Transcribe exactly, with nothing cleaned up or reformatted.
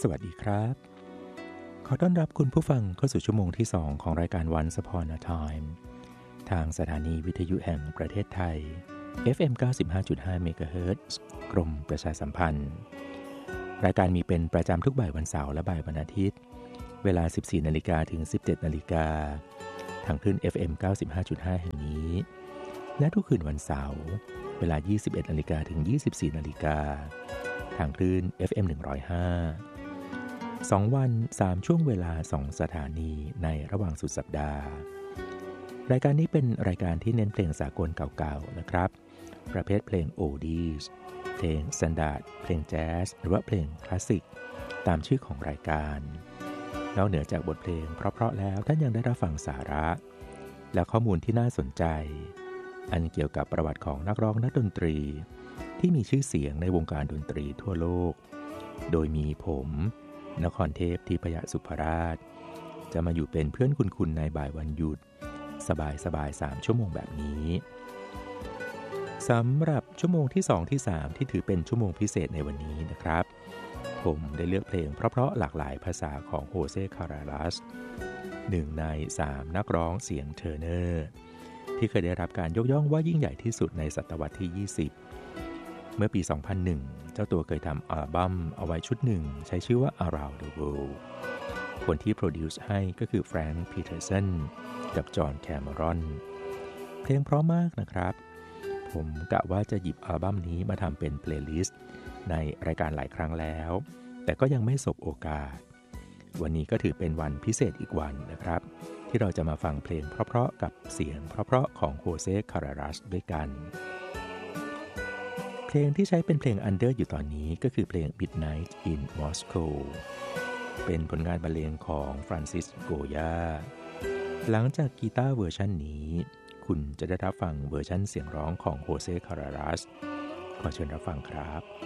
สวัสดีครับขอต้อนรับคุณผู้ฟังเข้าสู่ชั่วโมงที่สองของรายการ Once Upon a Time ทางสถานีวิทยุแห่งประเทศไทย เอฟ เอ็ม เก้าสิบห้าจุดห้า เมกะเฮิรตซ์ กรมประชาสัมพันธ์รายการมีเป็นประจำทุกบ่ายวันเสาร์และบ่ายวันอาทิตย์เวลา สิบสี่นาฬิกา ถึง สิบเจ็ดนาฬิกา ทางคลื่น เอฟ เอ็ม เก้าสิบห้าจุดห้า แห่งนี้และทุกคืนวันเสาร์เวลา ยี่สิบเอ็ดนาฬิกา ถึง ยี่สิบสี่นาฬิกา ทางคลื่น เอฟ เอ็ม หนึ่งร้อยห้าสองวันสามช่วงเวลาสองสถานีในระหว่างสุดสัปดาห์รายการนี้เป็นรายการที่เน้นเพลงสากลเก่าๆนะครับประเภทเพลงโอดีสเพลงสแตนดาร์ดเพลงแจ๊สหรือว่าเพลงคลาสสิกตามชื่อของรายการนอกเหนือจากบทเพลงเพราะๆแล้วท่านยังได้รับฟังสาระและข้อมูลที่น่าสนใจอันเกี่ยวกับประวัติของนักร้องนักดนตรีที่มีชื่อเสียงในวงการดนตรีทั่วโลกโดยมีผมนครเทพทิพยสุภราชจะมาอยู่เป็นเพื่อนคุณๆในบ่ายวันหยุดสบายๆสามชั่วโมงแบบนี้สำหรับชั่วโมงที่สองที่สามที่ถือเป็นชั่วโมงพิเศษในวันนี้นะครับผมได้เลือกเพลงเพราะๆหลากหลายภาษาของโฮเซ่คาราลัสหนึ่งในสามนักร้องเสียงเทอร์เนอร์ที่เคยได้รับการยกย่องว่ายิ่งใหญ่ที่สุดในศตวรรษที่ยี่สิบเมื่อปี สองพันหนึ่ง เจ้าตัวเคยทำอัลบั้มเอาไว้ชุดหนึ่งใช้ชื่อว่า Around the World คนที่โปรดิวซ์ให้ก็คือแฟรงค์พีเทอร์สันกับจอห์นแคมรอนเพลงเพราะมากนะครับผมกะว่าจะหยิบอัลบั้มนี้มาทำเป็นเพลย์ลิสต์ในรายการหลายครั้งแล้วแต่ก็ยังไม่สบโอกาสวันนี้ก็ถือเป็นวันพิเศษอีกวันนะครับที่เราจะมาฟังเพลงเพราะๆกับเสียงเพราะๆของโฮเซ่คาราลัสด้วยกันเพลงที่ใช้เป็นเพลงอันเดอร์อยู่ตอนนี้ก็คือเพลง Midnight in Moscow เป็นผลงานบรรเลงของฟรานซิสโกยาหลังจากกีตาร์เวอร์ชันนี้คุณจะได้รับฟังเวอร์ชันเสียงร้องของโฮเซ่คาราลัสขอเชิญรับฟังครับ